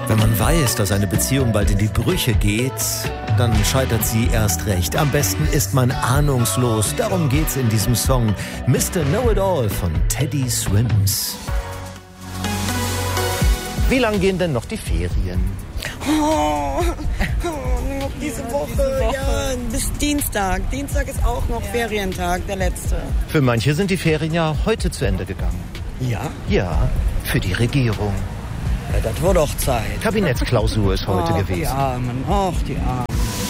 Wenn man weiß, dass eine Beziehung bald in die Brüche geht, dann scheitert sie erst recht. Am besten ist man ahnungslos. Darum geht's in diesem Song Mr. Know-It-All von Teddy Swims. Wie lang gehen denn noch die Ferien? Noch diese Woche. Ja, bis Dienstag. Dienstag ist auch noch Ferientag, der letzte. Für manche sind die Ferien ja heute zu Ende gegangen. Ja? Ja, für die Regierung. Ja, das war doch Zeit. Kabinettsklausur ist heute gewesen. Die Armen, die Armen.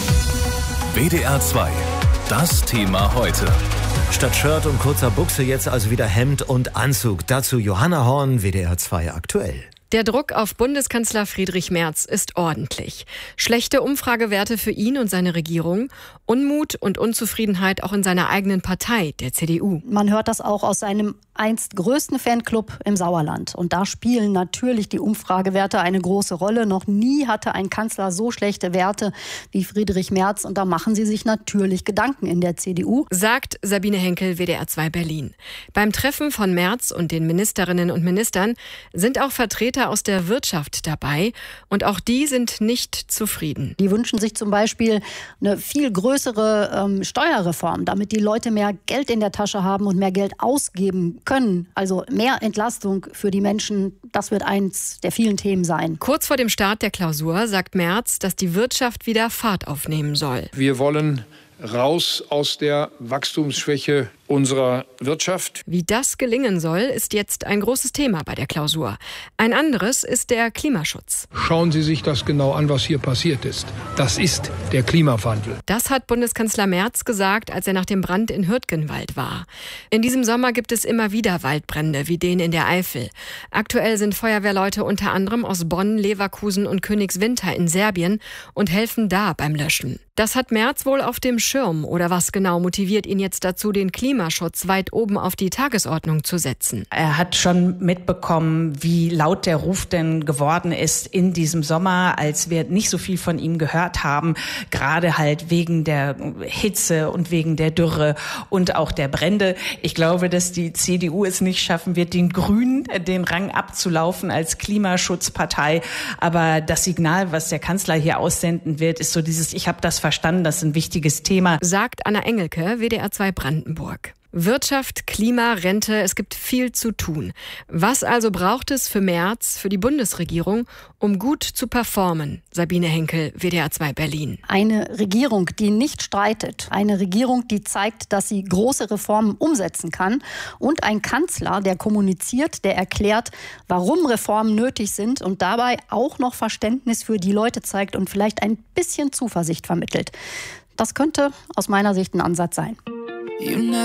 WDR 2, das Thema heute. Statt Shirt und kurzer Buchse jetzt also wieder Hemd und Anzug. Dazu Johanna Horn, WDR 2 aktuell. Der Druck auf Bundeskanzler Friedrich Merz ist ordentlich. Schlechte Umfragewerte für ihn und seine Regierung, Unmut und Unzufriedenheit auch in seiner eigenen Partei, der CDU. Man hört das auch aus seinem einst größten Fanclub im Sauerland. Und da spielen natürlich die Umfragewerte eine große Rolle. Noch nie hatte ein Kanzler so schlechte Werte wie Friedrich Merz. Und da machen sie sich natürlich Gedanken in der CDU. Sagt Sabine Henkel, WDR 2 Berlin. Beim Treffen von Merz und den Ministerinnen und Ministern sind auch Vertreter aus der Wirtschaft dabei. Und auch die sind nicht zufrieden. Die wünschen sich zum Beispiel eine viel größere Steuerreform, damit die Leute mehr Geld in der Tasche haben und mehr Geld ausgeben können. Also mehr Entlastung für die Menschen, das wird eins der vielen Themen sein. Kurz vor dem Start der Klausur sagt Merz, dass die Wirtschaft wieder Fahrt aufnehmen soll. Wir wollen raus aus der Wachstumsschwäche unserer Wirtschaft. Wie das gelingen soll, ist jetzt ein großes Thema bei der Klausur. Ein anderes ist der Klimaschutz. Schauen Sie sich das genau an, was hier passiert ist. Das ist der Klimawandel. Das hat Bundeskanzler Merz gesagt, als er nach dem Brand in Hürtgenwald war. In diesem Sommer gibt es immer wieder Waldbrände, wie den in der Eifel. Aktuell sind Feuerwehrleute unter anderem aus Bonn, Leverkusen und Königswinter in Serbien und helfen da beim Löschen. Das hat Merz wohl auf dem Schirm. Oder was genau motiviert ihn jetzt dazu, den Klimaschutz weit oben auf die Tagesordnung zu setzen? Er hat schon mitbekommen, wie laut der Ruf denn geworden ist in diesem Sommer, als wir nicht so viel von ihm gehört haben. Gerade halt wegen der Hitze und wegen der Dürre und auch der Brände. Ich glaube, dass die CDU es nicht schaffen wird, den Grünen den Rang abzulaufen als Klimaschutzpartei. Aber das Signal, was der Kanzler hier aussenden wird, ist so dieses, ich habe das verstanden, das ist ein wichtiges Thema. Sagt Anna Engelke, WDR 2 Brandenburg. Wirtschaft, Klima, Rente, es gibt viel zu tun. Was also braucht es für Merz, für die Bundesregierung, um gut zu performen? Sabine Henkel, WDR 2 Berlin. Eine Regierung, die nicht streitet. Eine Regierung, die zeigt, dass sie große Reformen umsetzen kann. Und ein Kanzler, der kommuniziert, der erklärt, warum Reformen nötig sind und dabei auch noch Verständnis für die Leute zeigt und vielleicht ein bisschen Zuversicht vermittelt. Das könnte aus meiner Sicht ein Ansatz sein.